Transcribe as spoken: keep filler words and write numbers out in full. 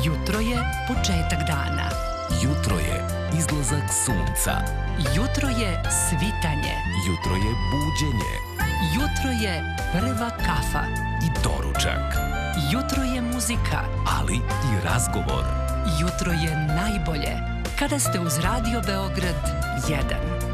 Jutro je početak dana. Jutro je izlazak sunca. Jutro je svitanje. Jutro je buđenje. Jutro je prva kafa. I doručak. Jutro je muzika. Ali i razgovor. Jutro je najbolje kada ste uz Radio Beograd jedan.